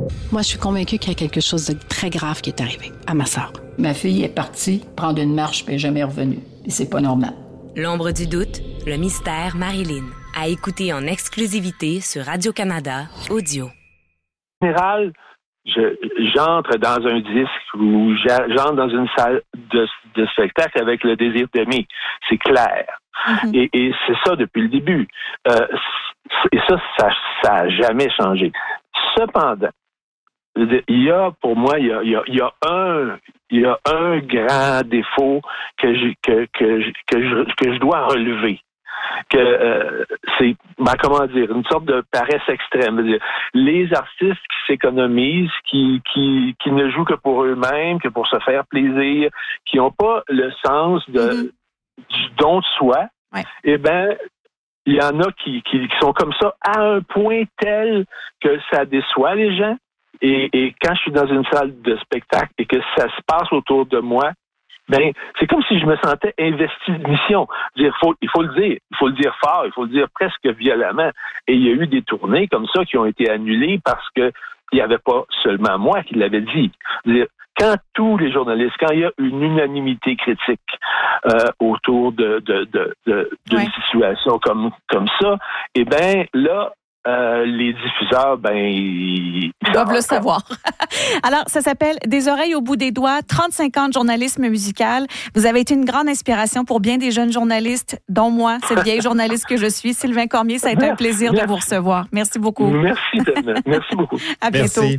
Moi, je suis convaincue qu'il y a quelque chose de très grave qui est arrivé à ma sœur. Ma fille est partie prendre une marche puis elle n'est jamais revenue. Et c'est pas normal. L'ombre du doute, le mystère Marilyn. À écouter en exclusivité sur Radio-Canada Audio. En général, j'entre dans un disque ou j'entre dans une salle de spectacle avec le désir d'aimer. C'est clair. Mm-hmm. Et c'est ça depuis le début. Et ça a jamais changé. Cependant, il y a un grand défaut que je dois relever. C'est une sorte de paresse extrême. Les artistes qui s'économisent, qui ne jouent que pour eux-mêmes, que pour se faire plaisir, qui n'ont pas le sens du don de soi, ouais. Eh ben, il y en a qui sont comme ça à un point tel que ça déçoit les gens. Et quand je suis dans une salle de spectacle et que ça se passe autour de moi, ben c'est comme si je me sentais investi de mission. Il faut le dire fort, il faut le dire presque violemment. Et il y a eu des tournées comme ça qui ont été annulées parce que il n'y avait pas seulement moi qui l'avais dit. Quand tous les journalistes, quand il y a une unanimité critique autour d'une situation comme ça, eh ben là, les diffuseurs, ils doivent le savoir. Alors, ça s'appelle Des oreilles au bout des doigts, 35 ans de journalisme musical. Vous avez été une grande inspiration pour bien des jeunes journalistes, dont moi, cette vieille journaliste que je suis. Sylvain Cormier, ça a été un plaisir de vous recevoir. Merci beaucoup. Merci, tellement. Merci beaucoup. À bientôt. Merci.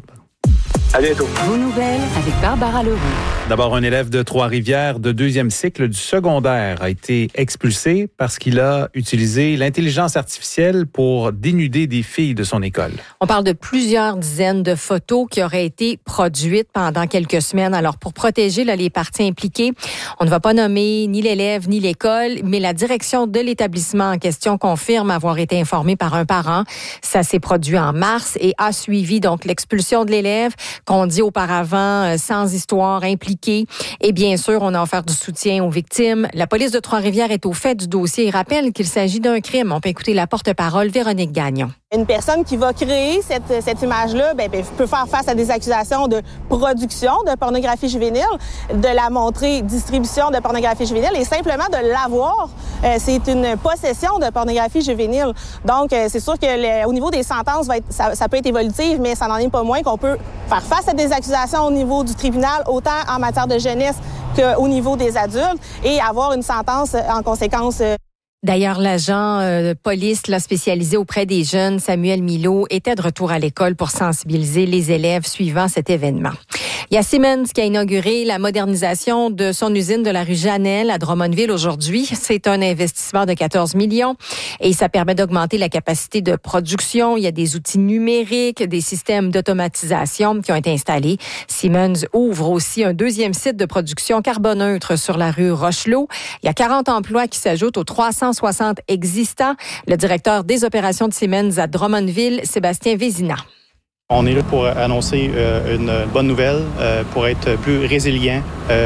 À bientôt. Vos nouvelles avec Barbara Leroux. D'abord, un élève de Trois-Rivières de 2e cycle du secondaire a été expulsé parce qu'il a utilisé l'intelligence artificielle pour dénuder des filles de son école. On parle de plusieurs dizaines de photos qui auraient été produites pendant quelques semaines. Alors, pour protéger les parties impliquées, on ne va pas nommer ni l'élève ni l'école, mais la direction de l'établissement en question confirme avoir été informée par un parent. Ça s'est produit en mars et a suivi donc l'expulsion de l'élève, qu'on dit auparavant sans histoire impliquée. Et bien sûr, on a offert du soutien aux victimes. La police de Trois-Rivières est au fait du dossier et rappelle qu'il s'agit d'un crime. On peut écouter la porte-parole Véronique Gagnon. Une personne qui va créer cette image-là peut faire face à des accusations de production de pornographie juvénile, de la montrer distribution de pornographie juvénile et simplement de l'avoir. C'est une possession de pornographie juvénile. Donc, c'est sûr que au niveau des sentences, ça peut être évolutif, mais ça n'en est pas moins qu'on peut faire face à des accusations au niveau du tribunal, autant en matière de jeunesse qu'au niveau des adultes, et avoir une sentence en conséquence. D'ailleurs, l'agent police spécialisé auprès des jeunes, Samuel Milot, était de retour à l'école pour sensibiliser les élèves suivant cet événement. Il y a Siemens qui a inauguré la modernisation de son usine de la rue Janel à Drummondville aujourd'hui. C'est un investissement de 14 millions et ça permet d'augmenter la capacité de production. Il y a des outils numériques, des systèmes d'automatisation qui ont été installés. Siemens ouvre aussi un deuxième site de production carboneutre sur la rue Rochelot. Il y a 40 emplois qui s'ajoutent aux 360 existants. Le directeur des opérations de Siemens à Drummondville, Sébastien Vézina. On est là pour annoncer une bonne nouvelle, pour être plus résilient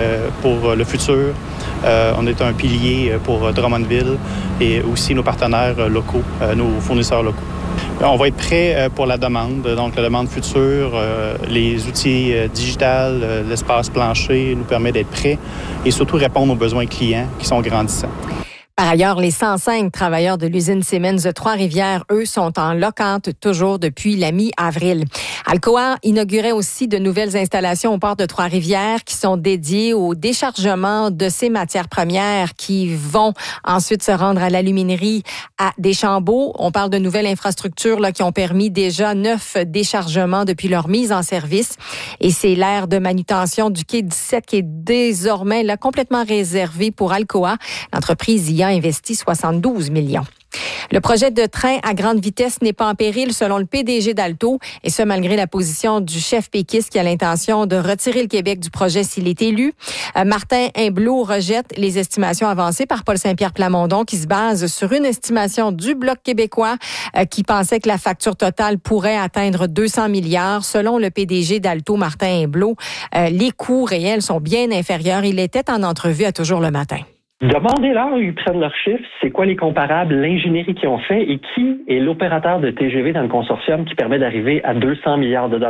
pour le futur. On est un pilier pour Drummondville et aussi nos partenaires locaux, nos fournisseurs locaux. On va être prêt pour la demande, donc la demande future, les outils digitales, l'espace plancher nous permet d'être prêts et surtout répondre aux besoins clients qui sont grandissants. Par ailleurs, les 105 travailleurs de l'usine Siemens de Trois-Rivières, eux, sont en locante toujours depuis la mi-avril. Alcoa inaugurait aussi de nouvelles installations au port de Trois-Rivières qui sont dédiées au déchargement de ces matières premières qui vont ensuite se rendre à l'aluminerie à Deschambault. On parle de nouvelles infrastructures qui ont permis déjà 9 déchargements depuis leur mise en service. Et c'est l'aire de manutention du quai 17 qui est désormais complètement réservée pour Alcoa. L'entreprise y a investi 72 millions. Le projet de train à grande vitesse n'est pas en péril selon le PDG d'Alto, et ce malgré la position du chef péquiste qui a l'intention de retirer le Québec du projet s'il est élu. Martin Humblot rejette les estimations avancées par Paul Saint-Pierre Plamondon qui se base sur une estimation du Bloc québécois qui pensait que la facture totale pourrait atteindre 200 milliards. Selon le PDG d'Alto, Martin Humblot, les coûts réels sont bien inférieurs. Il était en entrevue à Toujours le matin. Demandez-leur, ils prennent leurs chiffres, c'est quoi les comparables, l'ingénierie qu'ils ont fait et qui est l'opérateur de TGV dans le consortium qui permet d'arriver à 200 milliards $.